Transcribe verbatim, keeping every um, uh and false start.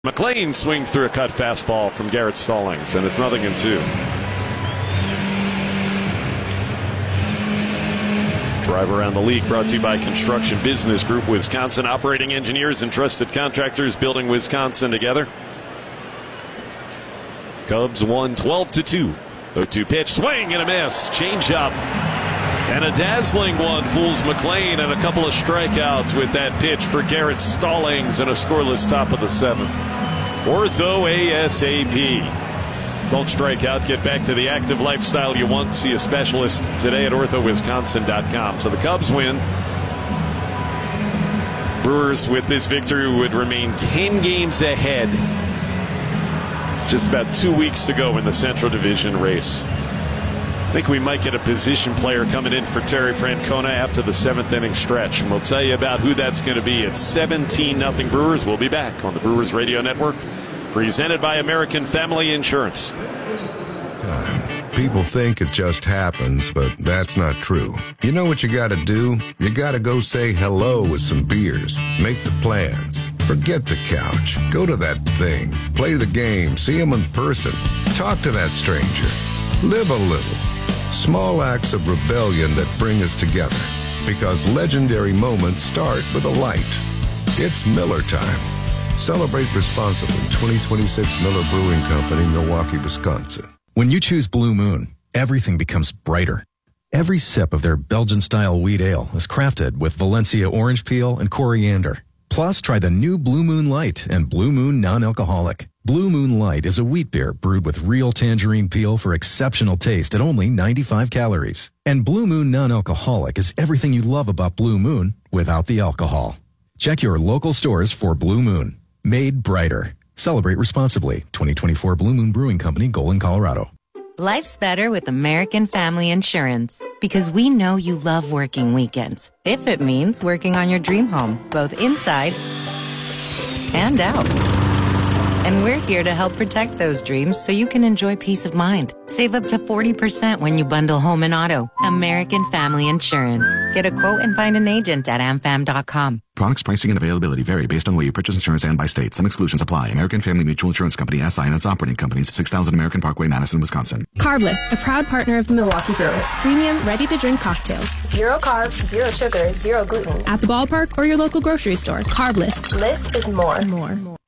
McLean swings through a cut fastball from Garrett Stallings, and it's nothing in two. Drive Around the League brought to you by Construction Business Group Wisconsin, operating engineers and trusted contractors building Wisconsin together. Cubs won twelve to two. oh two pitch, swing and a miss. Changeup. And a dazzling one fools McLean, and a couple of strikeouts with that pitch for Garrett Stallings and a scoreless top of the seventh. Ortho ASAP. Don't strike out. Get back to the active lifestyle you want. See a specialist today at ortho wisconsin dot com. So the Cubs win. Brewers with this victory would remain ten games ahead. Just about two weeks to go in the Central Division race. I think we might get a position player coming in for Terry Francona after the seventh inning stretch. And we'll tell you about who that's going to be. It's seventeen nothing Brewers. We'll be back on the Brewers Radio Network. Presented by American Family Insurance. Time. People think it just happens, but that's not true. You know what you got to do? You got to go say hello with some beers. Make the plans. Forget the couch. Go to that thing. Play the game. See them in person. Talk to that stranger. Live a little. Small acts of rebellion that bring us together. Because legendary moments start with a light. It's Miller time. Celebrate responsibly. twenty twenty-six Miller Brewing Company, Milwaukee, Wisconsin. When you choose Blue Moon, everything becomes brighter. Every sip of their Belgian-style wheat ale is crafted with Valencia orange peel and coriander. Plus, try the new Blue Moon Light and Blue Moon Non-Alcoholic. Blue Moon Light is a wheat beer brewed with real tangerine peel for exceptional taste at only ninety-five calories. And Blue Moon Non-Alcoholic is everything you love about Blue Moon without the alcohol. Check your local stores for Blue Moon. Made brighter. Celebrate responsibly. twenty twenty-four Blue Moon Brewing Company, Golden, Colorado. Life's better with American Family Insurance because we know you love working weekends. If it means working on your dream home, both inside and out. And we're here to help protect those dreams so you can enjoy peace of mind. Save up to forty percent when you bundle home and auto. American Family Insurance. Get a quote and find an agent at am fam dot com. Products, pricing, and availability vary based on where you purchase insurance and by state. Some exclusions apply. American Family Mutual Insurance Company, S I and its operating companies, six thousand American Parkway, Madison, Wisconsin. Carbless, a proud partner of the Milwaukee Brewers. Premium, ready-to-drink cocktails. Zero carbs, zero sugar, zero gluten. At the ballpark or your local grocery store. Carbless. List is more. More.